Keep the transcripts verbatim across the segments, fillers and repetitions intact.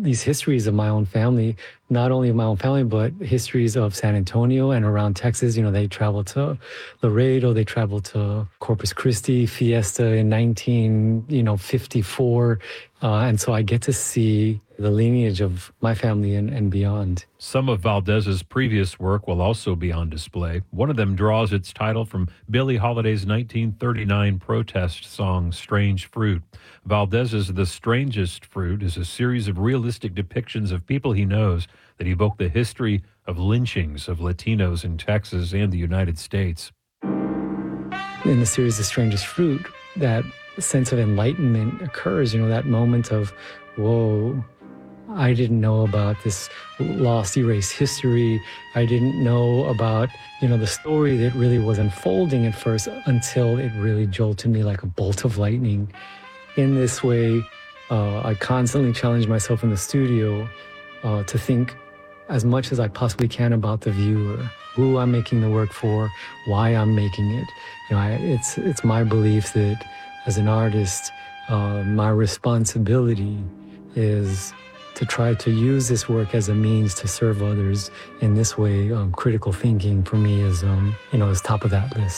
these histories of my own family, not only of my own family, but histories of San Antonio and around Texas. You know, they traveled to Laredo, they traveled to Corpus Christi, Fiesta in nineteen, you know, fifty-four. Uh, and so I get to see the lineage of my family and, and beyond. Some of Valdez's previous work will also be on display. One of them draws its title from Billie Holiday's nineteen thirty-nine protest song, Strange Fruit. Valdez's The Strangest Fruit is a series of realistic depictions of people he knows that evoke the history of lynchings of Latinos in Texas and the United States. In the series The Strangest Fruit, that sense of enlightenment occurs, you know, that moment of, whoa, I didn't know about this lost, erased history. I didn't know about, you know, the story that really was unfolding at first until it really jolted me like a bolt of lightning. In this way, uh, I constantly challenge myself in the studio uh, to think as much as I possibly can about the viewer, who I'm making the work for, why I'm making it. You know, I, it's it's my belief that as an artist, uh, my responsibility is to try to use this work as a means to serve others. In this way, um, critical thinking for me is, um, you know, is top of that list.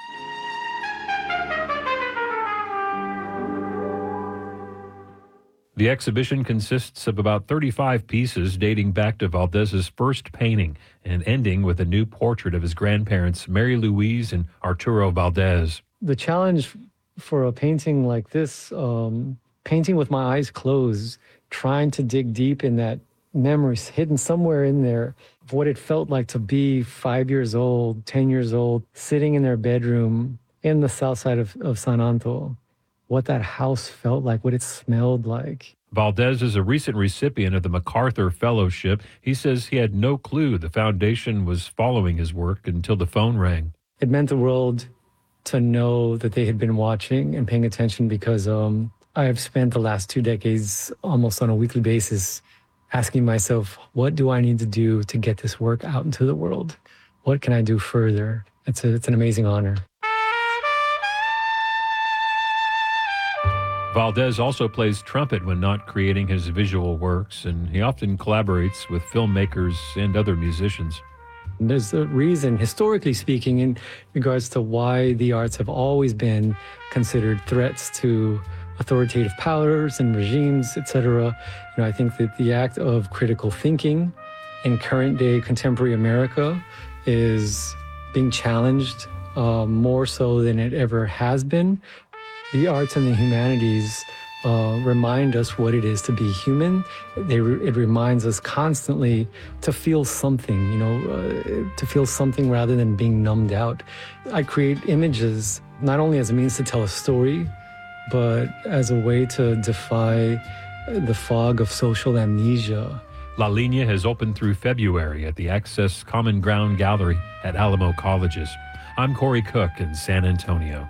The exhibition consists of about thirty-five pieces dating back to Valdez's first painting and ending with a new portrait of his grandparents, Mary Louise and Arturo Valdez. The challenge for a painting like this, um, painting with my eyes closed, trying to dig deep in that memories hidden somewhere in there of what it felt like to be five years old, ten years old, sitting in their bedroom in the south side of, of San Anto, what that house felt like, what it smelled like. Valdez is a recent recipient of the MacArthur Fellowship. He says he had no clue the foundation was following his work until the phone rang. It meant the world to know that they had been watching and paying attention because um, I have spent the last two decades almost on a weekly basis asking myself, what do I need to do to get this work out into the world? What can I do further? It's, a, it's an amazing honor. Valdez also plays trumpet when not creating his visual works, and he often collaborates with filmmakers and other musicians. There's a reason, historically speaking, in regards to why the arts have always been considered threats to authoritative powers and regimes, et cetera. You know, I think that the act of critical thinking in current-day contemporary America is being challenged uh, more so than it ever has been. The arts and the humanities uh, remind us what it is to be human. They re- it reminds us constantly to feel something, you know, uh, to feel something rather than being numbed out. I create images not only as a means to tell a story, but as a way to defy the fog of social amnesia. La Linea has opened through February at the Access Common Ground Gallery at Alamo Colleges. I'm Corey Cook in San Antonio.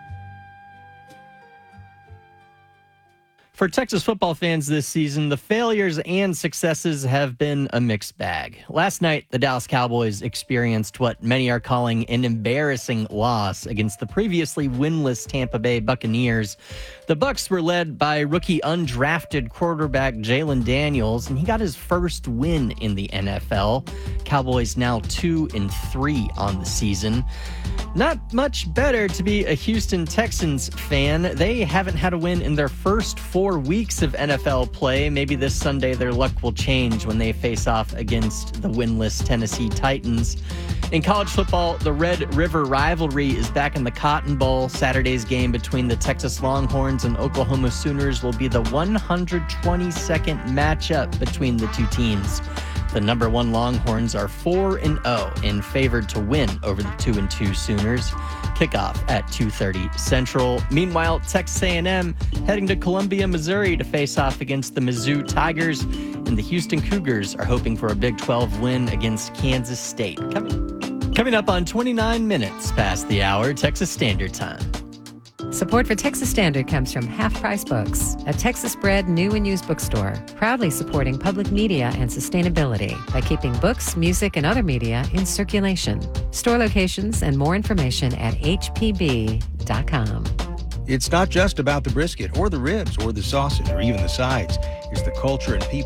For Texas football fans this season, the failures and successes have been a mixed bag. Last night, the Dallas Cowboys experienced what many are calling an embarrassing loss against the previously winless Tampa Bay Buccaneers. The Bucs were led by rookie undrafted quarterback Jalen Daniels, and he got his first win in the N F L. Cowboys now two and three on the season. Not much better to be a Houston Texans fan. They haven't had a win in their first four weeks of N F L play. Maybe this Sunday their luck will change when they face off against the winless Tennessee Titans. In college football, the Red River rivalry is back in the Cotton Bowl. Saturday's game between the Texas Longhorns and Oklahoma Sooners will be the one hundred twenty-second matchup between the two teams. The number one Longhorns are four and oh and favored to win over the two and two Sooners. Kickoff at two thirty Central. Meanwhile, Texas A and M heading to Columbia, Missouri to face off against the Mizzou Tigers, and the Houston Cougars are hoping for a Big twelve win against Kansas State. Coming, coming up on twenty-nine minutes past the hour, Texas Standard Time. Support for Texas Standard comes from Half Price Books, a Texas-bred new and used bookstore, proudly supporting public media and sustainability by keeping books, music, and other media in circulation. Store locations and more information at h p b dot com. It's not just about the brisket or the ribs or the sausage or even the sides. It's the culture and people